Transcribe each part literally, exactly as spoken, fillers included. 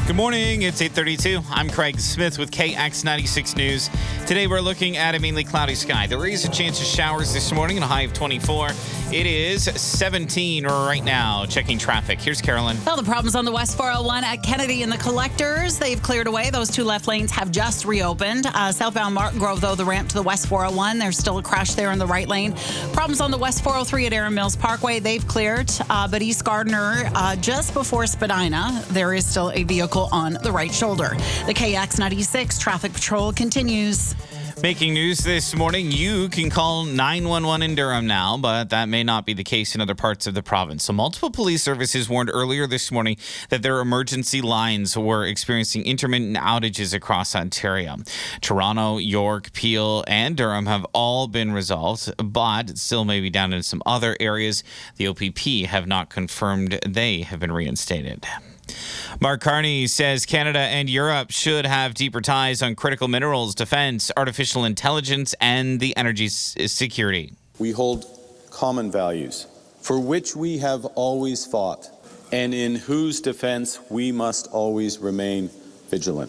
Good morning. It's eight thirty-two. I'm Craig Smith with K X ninety-six News. Today we're looking at a mainly cloudy sky. There is a chance of showers this morning and a high of twenty-four. It is seventeen right now. Checking traffic. Here's Carolyn. Well, the problems on the West four oh one at Kennedy and the Collectors, they've cleared away. Those two left lanes have just reopened. Uh, southbound Martin Grove, though, the ramp to the West four oh one, there's still a crash there in the right lane. Problems on the West four oh three at Erin Mills Parkway, they've cleared. Uh, but East Gardner, uh, just before Spadina, there is still a vehicle on the right shoulder. The K X ninety-six traffic patrol continues. Making news this morning, you can call nine one one in Durham now, but that may not be the case in other parts of the province. So multiple police services warned earlier this morning that their emergency lines were experiencing intermittent outages across Ontario. Toronto, York, Peel, and Durham have all been resolved, but it still may be down in some other areas. The O P P have not confirmed they have been reinstated. Mark Carney says Canada and Europe should have deeper ties on critical minerals, defense, artificial intelligence, and the energy s- security. We hold common values for which we have always fought and in whose defense we must always remain vigilant.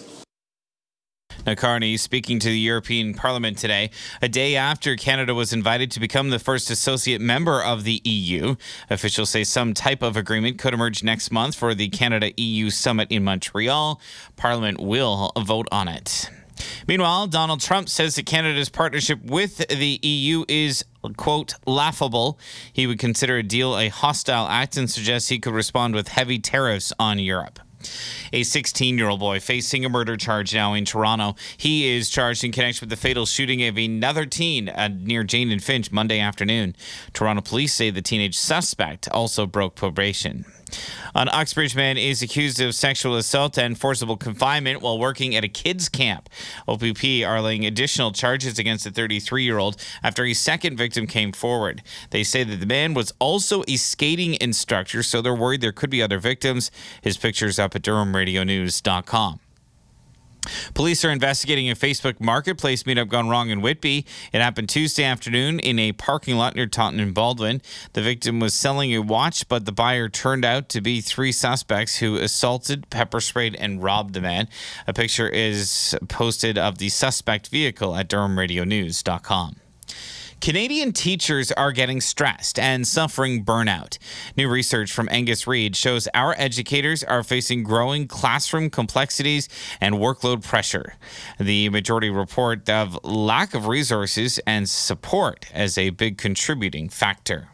Now, Carney speaking to the European Parliament today, a day after Canada was invited to become the first associate member of the E U. Officials say some type of agreement could emerge next month for the Canada-E U summit in Montreal. Parliament will vote on it. Meanwhile, Donald Trump says that Canada's partnership with the E U is, quote, laughable. He would consider a deal a hostile act and suggests he could respond with heavy tariffs on Europe. A sixteen-year-old boy facing a murder charge now in Toronto. He is charged in connection with the fatal shooting of another teen uh, near Jane and Finch Monday afternoon. Toronto police say the teenage suspect also broke probation. An Uxbridge man is accused of sexual assault and forcible confinement while working at a kids' camp. O P P are laying additional charges against the thirty-three-year-old after a second victim came forward. They say that the man was also a skating instructor, so they're worried there could be other victims. His picture's up at Durham Radio News dot com. Police are investigating a Facebook Marketplace meetup gone wrong in Whitby. It happened Tuesday afternoon in a parking lot near Taunton and Baldwin. The victim was selling a watch, but the buyer turned out to be three suspects who assaulted, pepper sprayed, and robbed the man. A picture is posted of the suspect vehicle at Durham Radio News dot com. Canadian teachers are getting stressed and suffering burnout. New research from Angus Reid shows our educators are facing growing classroom complexities and workload pressure. The majority report of lack of resources and support as a big contributing factor.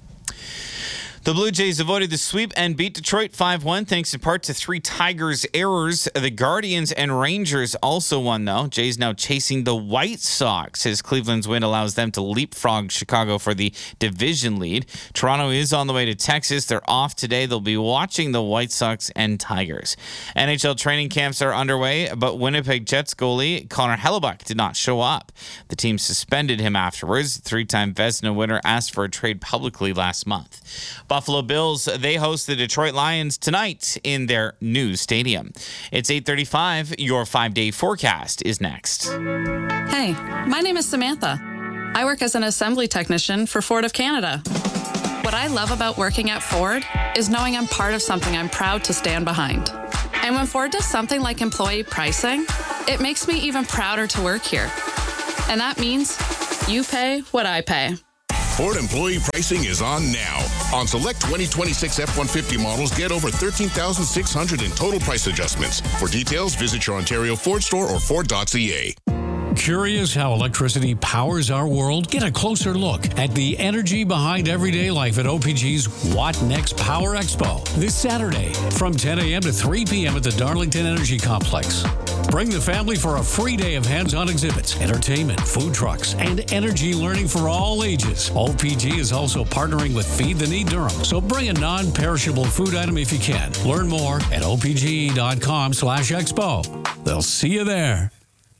The Blue Jays avoided the sweep and beat Detroit five one thanks in part to three Tigers errors. The Guardians and Rangers also won, though. Jays now chasing the White Sox as Cleveland's win allows them to leapfrog Chicago for the division lead. Toronto is on the way to Texas. They're off today. They'll be watching the White Sox and Tigers. N H L training camps are underway, but Winnipeg Jets goalie Connor Hellebuyck did not show up. The team suspended him afterwards. The three-time Vezina winner asked for a trade publicly last month. Buffalo Bills, they host the Detroit Lions tonight in their new stadium. It's eight thirty-five. Your five-day forecast is next. Hey, my name is Samantha. I work as an assembly technician for Ford of Canada. What I love about working at Ford is knowing I'm part of something I'm proud to stand behind. And when Ford does something like employee pricing, it makes me even prouder to work here. And that means you pay what I pay. Ford employee pricing is on now. On select twenty twenty-six F one fifty models, get over thirteen thousand six hundred in total price adjustments. For details, visit your Ontario Ford store or Ford dot C A. Curious how electricity powers our world? Get a closer look at the energy behind everyday life at O P G's What Next Power Expo this Saturday from ten a.m. to three p.m. at the Darlington Energy Complex. Bring the family for a free day of hands-on exhibits, entertainment, food trucks, and energy learning for all ages. O P G is also partnering with Feed the Need Durham, so bring a non-perishable food item if you can. Learn more at O P G dot com slash expo. They'll see you there.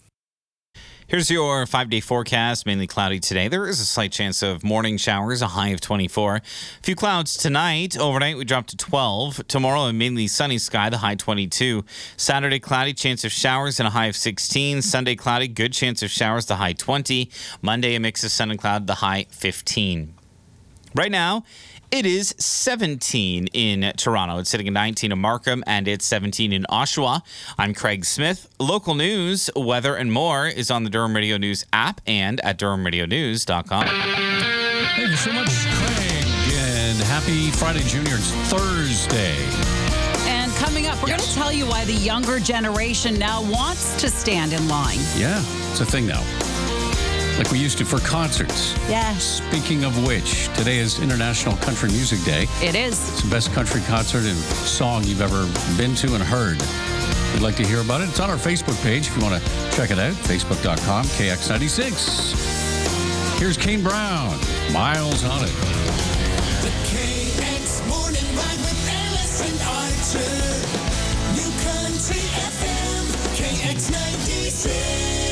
Here's your five-day forecast. Mainly cloudy today. There is a slight chance of morning showers, a high of twenty-four. A few clouds tonight. Overnight, we drop to twelve. Tomorrow, a mainly sunny sky, the high twenty-two. Saturday, cloudy, chance of showers and a high of sixteen. Sunday, cloudy, good chance of showers, the high twenty. Monday, a mix of sun and cloud, the high fifteen. Right now, It is seventeen in Toronto. It's sitting at nineteen in Markham, and it's seventeen in Oshawa. I'm Craig Smith. Local news, weather, and more is on the Durham Radio News app and at durham radio news dot com. Thank you so much, Craig, and happy Friday, Junior. It's Thursday. And coming up, we're Yes. going to tell you why the younger generation now wants to stand in line. Yeah, it's a thing now. Like we used to for concerts. Yeah, Speaking of which, today is International Country Music Day. it is. It's the best country concert and song you've ever been to and heard. If you'd like to hear about it, it's on our Facebook page if you want to check it out, facebook dot com, K X ninety-six. Here's Kane Brown, Miles on It. The K X Morning Ride with Alice and Archer. New Country F M, K X ninety-six.